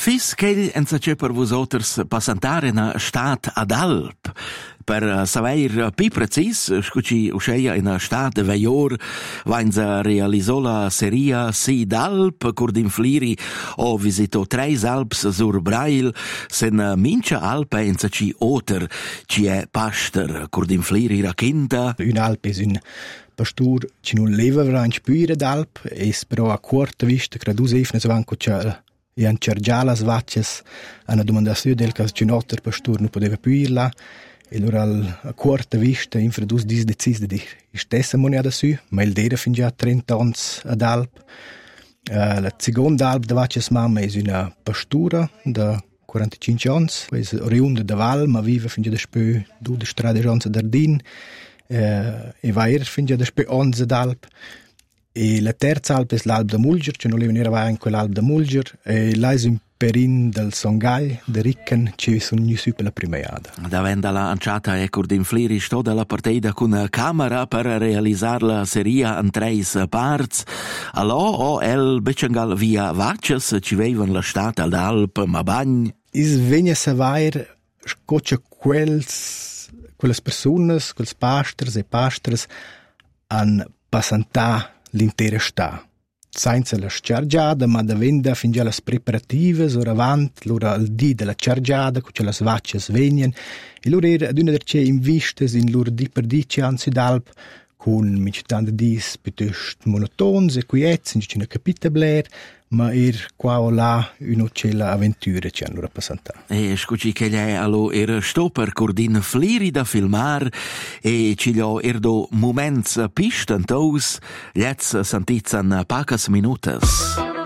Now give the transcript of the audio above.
fis che c'è per vosotros passantare na stat ad Alp. Per saver più precis, scuci usceia in stat de veior, vainza realizzò la seria Sid Alp, curdinfliri o visito 3 Alps sur Brail, sen mincha Alpe in ci oter, ci è paster, curdinfliri racchenta. Un Alp è un pastur ci non leva vranch püire d'Alp, es però a corta vista, credus efnes vanco c'è e an cergiala svacces ana domandazione del cas ci notter pastur non poteva püirla. E allora a corta vista infradus dis decis de dir stessa moneda su, ma il dera fin già 30 anni ad Alp. La seconda Alp da vaches mamma è una pastura da 45 anni, è oriunda da Val, ma vive fin già da spö 12-13 anni ad Ardin, e va fin già da spö anni ad Alp. E la terza Alp è l'Alp da Mulger, cioè non venire va in quell'Alp da Mulger, e là è un perin del Songhai, de Ricken, ci sono su per la prima iada. Davenda la anciata e curdinfliri sto dalla partita con camera per realizzare la serie in 3 parts. Allò o el becengal via vaches ci vevan la stata ad Alp, ma bagn. Is vegna savair scoccia quelles personas, quels pastors e pastors an passantà l'intera sta. Senza la sciargiada, ma da venda fin già le preparative, ora avanti, l'ora al dì della sciargiada, con le svacce venien, e l'ora era ad una derce in vistes in l'ora di per 10 anni d'Alp, con micitando dis piuttosto monotons e quiets, in cui non capite bler, ma qua o là un'ocella avventura ci hanno rappresentato. E scuci che lei allo era sto per cordin fliri da filmar e ci gli erdo moments pistantos, liets sentizan pacas minutas.